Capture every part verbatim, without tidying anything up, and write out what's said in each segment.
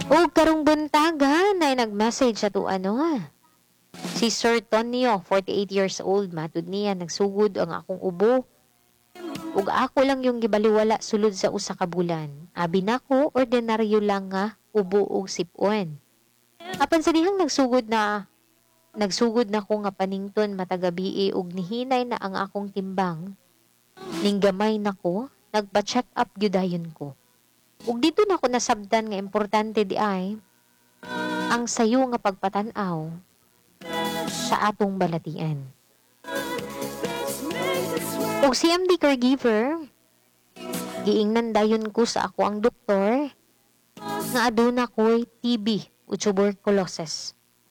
O karong buntaga na nag-message sa to ano si Sir Tonio, forty-eight years old, matud niya nagsugod ang akong ubo. Ug ako lang yung gibaliwala sulod sa usa ka bulan. Abi nako ordinaryo lang nga ubo ug sipon. Apan sa dihang nagsugod na nagsugod na ko nga panington matagabi ug nihinay na ang akong timbang. Ning gamay nako, nagpa-check up gyudayon ko. Ug dito na ko nasabdan nga importante di ay ang sayo nga pagpatan-aw sa atong balatian. Ug si M D caregiver, giingnan dayon ko sa ako ang doktor nga aduna ko'y T B o tuberculosis.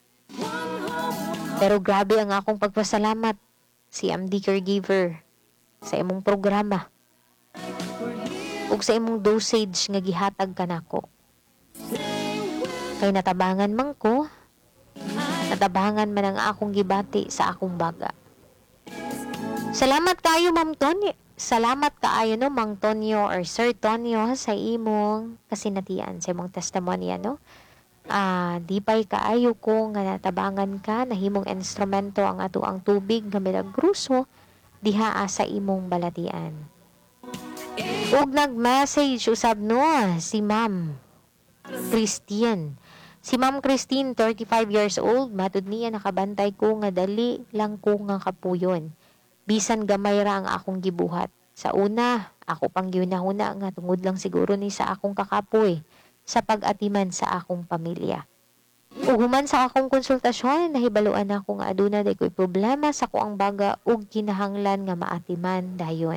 Pero grabe ang akong pagpasalamat si M D caregiver sa imong programa ug sa imong dosage nga gihatag kanako. Kay natabangan man ko, natabangan man ang akong gibati sa akong baga. Salamat kayo, Ma'am Tonyo. Salamat kaayo no, Mang Tonyo or Sir Tonyo sa imong kasinatian, sa imong testimonya, no? Ah, di pa'y kaayo ko nga natabangan ka, nahimong instrumento ang ato ang tubig nga milagruso diha sa imong balatian. Ug nag-message usab no si Ma'am Christine. Si Ma'am Christine, thirty-five years old, matud niya nakabantay ko nga dali lang ko nga kapuyon. Bisan gamay ra ang akong gibuhat. Sa una, ako pang yunahuna nga tungod lang siguro ni sa akong kakapoy sa pag-atiman sa akong pamilya. Ug human sa akong konsultasyon, nahibaluan ako nga aduna day ko'y problema sa kuang baga ug kinahanglan nga maatiman dayon.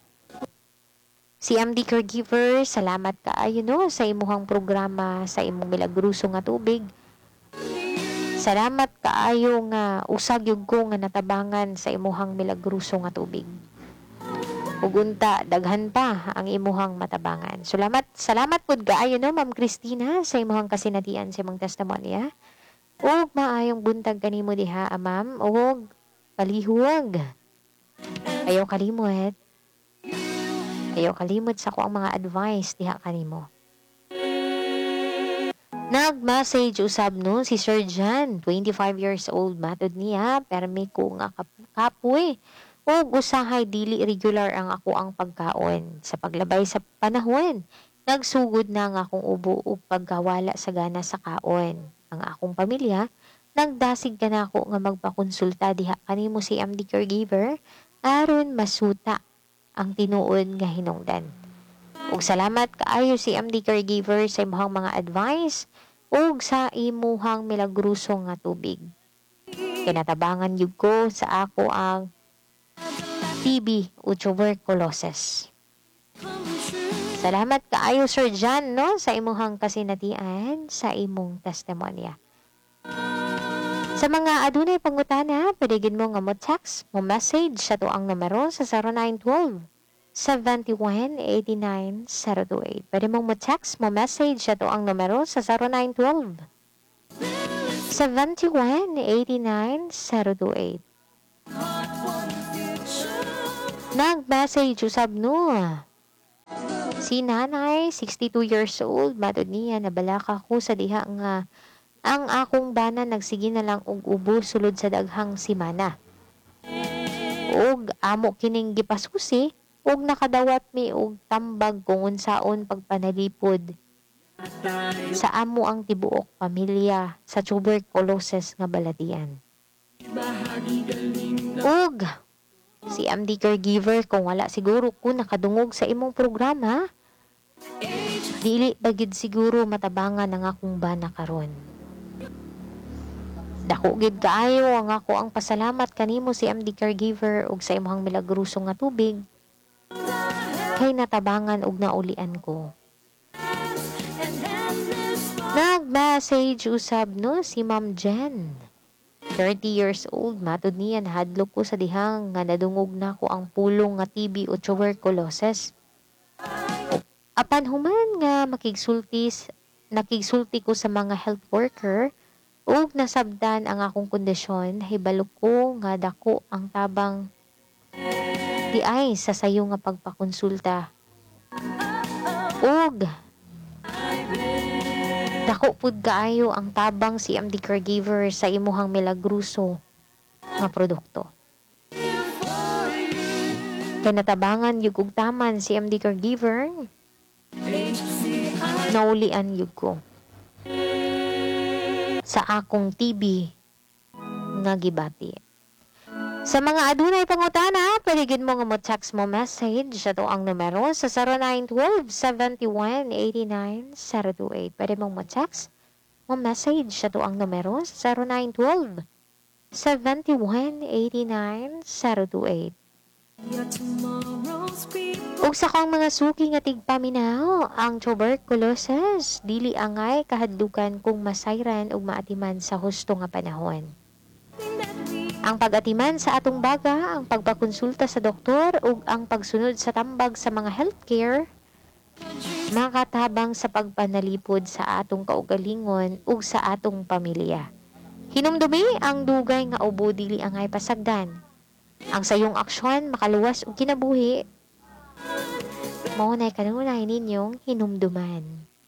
Si M D Caregiver, salamat kaayo no sa imuhang programa sa imong milagruso nga tubig. Salamat kaayo nga usag yug ko nga natabangan sa imuhang milagruso nga tubig. Ug unta daghan pa ang imuhang matabangan. Salamat, salamat pud kaayo no Ma'am Christina sa imuhang kasinatian sa imong testimonya. Ug maayong buntag kanimo diha, Ma'am, ug palihug. Ayaw kalimot. Ayaw kalimot sa ko ang mga advice diha kanimo. Nag-message usab no si Sir John, twenty-five years old, matod niya, permi ko nga kap- kapoy. Ug usahay dili regular ang ako ang pagkaon. Sa paglabay sa panahon, nagsugod na nga akong ubo ug pagkawala sa gana sa kaon. Ang akong pamilya, nagdasig ka na ako nga magpakonsulta diha kanimo si M D Caregiver aron masuta ang tinuod nga hinungdan. Ug salamat kaayo si M D Caregiver sa imong mga advice ug sa imuhang milagruso nga tubig. Kinatabangan yug ko sa ako ang T B o tuberculosis. Salamat kaayo Sir John no sa imuhang kasinatian sa imong testimonya. Sa mga adunay pangutana, pwede gid mo nga mo text, mo message sa tuang numero sa zero nine one two, seven one, eight nine zero two eight. Pwede mong mo text, mo message sa tuang numero sa zero nine one two, seven one, eight nine zero two eight. Nag-message usab no si nanay, sixty-two years old, matod niya nabalaka ko sa diha nga ang akong bana nagsige na lang og ubo sulod sa daghang simana. Og amo kining gipasusi og nakadawat mi og tambag kung unsaon pagpanalipod sa amo ang tibuok pamilya sa tuberculosis nga balatian. Og si M D Caregiver, kung wala siguro ko nakadungog sa imong programa, dili bagid siguro matabangan ang akong bana karon. Dako gid kaayo ang ako ang pasalamat kanimo si M D Caregiver ug sa imong milagruso nga tubig kay natabangan og naulian ko. Nag-message usab no si Ma'am Jen, thirty years old, matod niya nahadlok ko sa dihang nga nadungog na ko ang pulong nga T B o tuberculosis. Apan human nga makigsultis, nakigsulti ko sa mga health worker ug nasabdan ang akong kondisyon, hibalo ko nga dako ang tabang di ay sa sayo nga pagpakonsulta. Ug dako pud kaayo ang tabang C M D caregiver sa imuhang milagruso nga produkto. Kay natabangan yug og taman C M D caregiver, naulian yug ko sa akong T B nga gibati. Sa mga adunay pangutana, pwede gid mo nga mo-text mo message sa tuang numero sa zero nine one two, seven one eight nine, zero two eight. Pwede mong mo-text mo message sa tuang numero sa zero nine one two, seven one eight nine, zero two eight. Ug sa kang mga suki nga tigpaminaw, ang tuberculosis dili angay kahadlukan kung masayran ug maatiman sa husto nga panahon. Ang pag-atiman sa atong baga, ang pagpakonsulta sa doktor ug ang pagsunod sa tambag sa mga healthcare makatabang sa pagpanalipod sa atong kaugalingon ug sa atong pamilya. Hinumdumi ang dugay nga ubo dili angay pasagdan. Ang sayong aksyon makaluwas og kinabuhi. Mao nay kanunay ninyong hinumduman.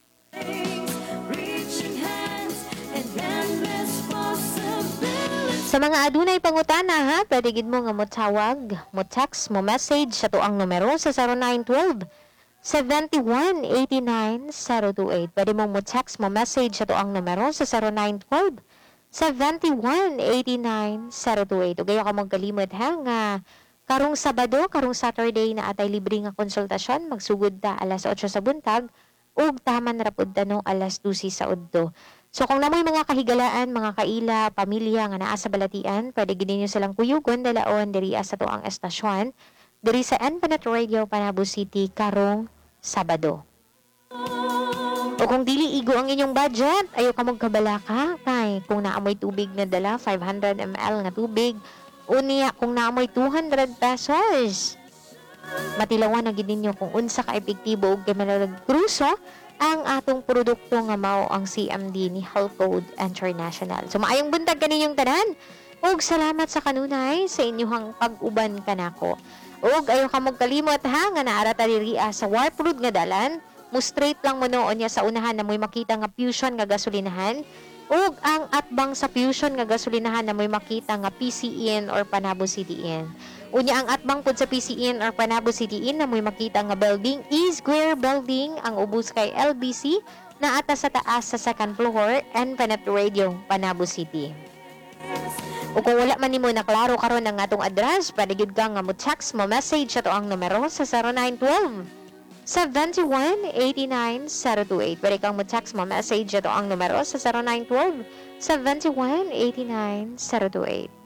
Sa mga adunay pangutana ha, pwede gid mo nga motawag, mo text, mo message sa tuang numero sa zero nine one two, seven one eight nine, zero two eight. Pwede mo mo text, mo message sa tuang numero sa zero nine one two, seven one eight nine, zero two eight. Ug gayo ka magkalimot ha nga karong Sabado, karong Saturday na atay libre nga konsultasyon, magsugod ta alas otso sa buntag ug taman ra pud ta no alas dose sa udto. So kung namoy mga kahigalaan, mga kaila, pamilya nga naa sa balatian, pwede gid ninyo silang kuyugon dalaon diri sa tuang estasyon diri sa Infinite Radio Panabo City karong Sabado. O kung dili igo ang inyong budget, ayo ka magkabalaka kay kung naamoy tubig nga dala five hundred milliliters nga tubig, unya kung naamoy two hundred pesos. Matilawan na gid ninyo kung unsa ka epektibo ug kruso ang atong produkto nga mao ang C M D ni Health Code International. So maayong buntag kaninyong tanan ug salamat sa kanunay sa inyong pag-uban kanako. Ug ayo ka magkalimot ha nga naara ta diri sa Warp Road nga dalan, mo straight lang mo noon niya sa unahan na mo'y makita nga Fusion nga gasolinahan ug ang atbang sa Fusion nga gasolinahan na mo'y makita nga P C N or Panabo City Inn. Unya ang atbang pud sa P C N or Panabo City Inn na mo'y makita nga building E-Square Building, ang ubos kay L B C na ata sa taas sa second floor Infinite Radio Panabo City. O kung wala man nimo na klaro karon ang atong address, pwede gid ka nga mo text mo message sa tuang numero sa zero nine one two, seven one eight nine, zero two eight. Pwede kang mo text mo message sa tuang numero sa zero nine one two, seven one eight nine, zero two eight.